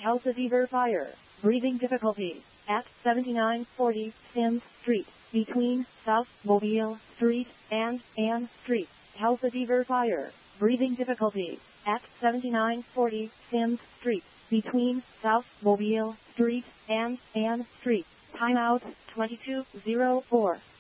Calcifer Fire. Breathing difficulties. At 7940 Sims Street. Between South Mobile Street and Ann Street. Calcifer Fire. Breathing difficulties. At 7940 Sims Street. Between South Mobile Street and Ann Street. Timeout 2204.